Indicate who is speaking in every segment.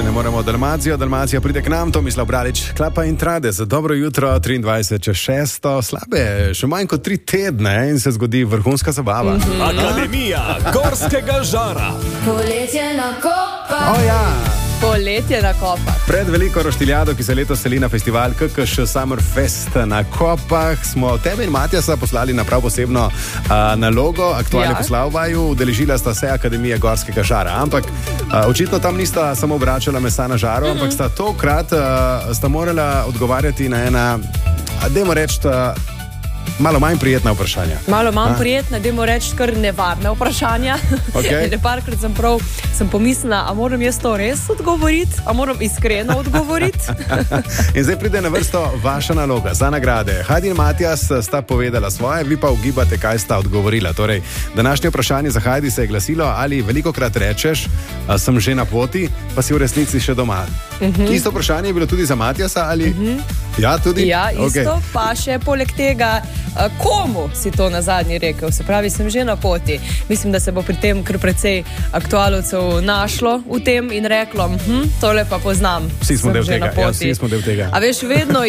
Speaker 1: če ne moremo Dalmacijo. Dalmacija pride k nam, Tomislav Bralič, Klapa in Trade za dobro jutro, 23.6. Slabe, še manj kot 3 tedne in se zgodi vrhunska zabava.
Speaker 2: Akademija Gorskega žara.
Speaker 3: Poletje na Kopah.
Speaker 1: Ja.
Speaker 4: Poletje na Kopah.
Speaker 1: Pred veliko roštiljado, ki se letos seli na festival KKŠ Summer Fest na Kopah, smo tebe in Matjasa poslali na prav posebno nalogo. Aktualne poslal vaju, udeležila sta se Akademija Gorskega žara. Ampak očitno tam nista samo obračala mesa na žaru, ampak sta tokrat sta morala odgovarjati na ena, dajmo reči, malo manj prijetna vprašanja.
Speaker 4: Malo manj prijetna, dajmo reči kar nevarna vprašanja.
Speaker 1: Okay.
Speaker 4: Parkrat sem pomislila, a moram jaz to res odgovoriti, a moram iskreno odgovoriti.
Speaker 1: In zdaj pride na vrsto vaša naloga za nagrade. Heidi in Matjas sta povedala svoje, vi pa ugibate, kaj sta odgovorila. Torej, današnje vprašanje za Heidi se je glasilo, ali velikokrat rečeš, sem že na poti, pa si v resnici še doma. Isto vprašanje je bilo tudi za Matjasa, ali? Ja, tudi?
Speaker 4: Ja, isto, pa še poleg tega, komu si to na zadnji rekel? Se pravi, sem že na poti. Mislim, da se bo pri tem kar precej aktualovcev našlo v tem in reklo, tole pa poznam.
Speaker 1: Vsi smo del tega. Ja, vsi smo del tega.
Speaker 4: A veš, vedno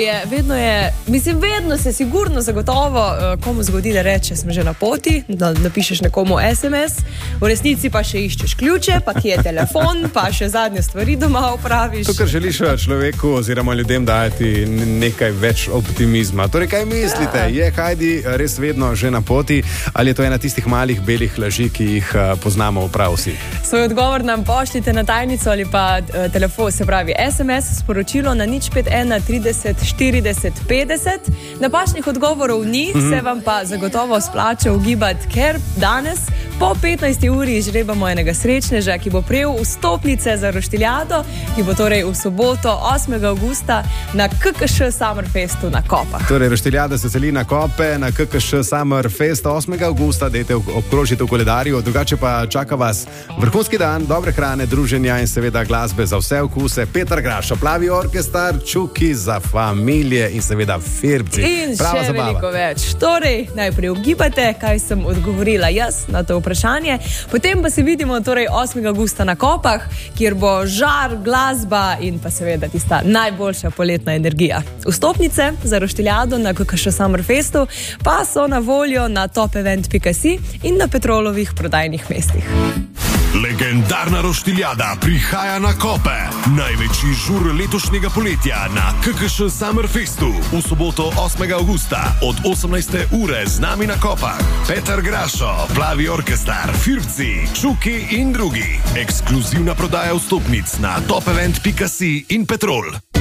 Speaker 4: se sigurno zagotovo komu zgodi, da reče, sem že na poti, da napišeš nekomu SMS, v resnici pa še iščeš ključe, pa kje je telefon, pa še zadnje stvari doma opraviš.
Speaker 1: To, kar želiš človeku oziroma ljudem dajati nekaj več optimizma. Torej, kaj mislite? Je Heidi res vedno že na poti ali je to ena tistih malih belih laži, ki jih poznamo prav vsi?
Speaker 4: Svoj odgovor nam pošljite na tajnico ali pa telefon, se pravi SMS sporočilo na 051 30 40 50. Napačnih odgovorov ni, se vam pa zagotovo splača ugibati, ker danes po 15. uri izžrebamo enega srečneža, ki bo prejel vstopnice za roštiljado, ki bo torej v soboto 8. avgusta na KKŠ Summer Festu na Kopah.
Speaker 1: Torej, roštiljada se seli na Kope, na KKŠ Summer Fest 8. avgusta, dajte obkrožite v koledarju, drugače pa čaka vas vrhunski dan, dobre hrane, druženja in seveda glasbe za vse okuse. Petar Grašo, Plavi orkestar, Čuki za familije in seveda Firbci.
Speaker 4: In
Speaker 1: prava
Speaker 4: še
Speaker 1: zabava.
Speaker 4: Veliko več. Torej, najprej ugibate, kaj sem odgovorila jaz na to vprašanje, potem pa se vidimo torej 8. avgusta na Kopah, kjer bo žar, glasba in pa seveda tista najboljša poletna energija. Vstopnice za roštiljado na KKŠ Summer Festu pa so na voljo na topevent.si in na Petrolovih prodajnih mestih.
Speaker 2: Legendarna roštiljada prihaja na Kope. Največji žur letošnjega poletja na KKŠ Summer Festu v soboto 8. avgusta od 18. ure z nami na Kopah. Petar Grašo, Plavi orkestar, Firbci, Čuki in drugi. Ekskluzivna prodaja vstopnic na topevent.si in Petrol.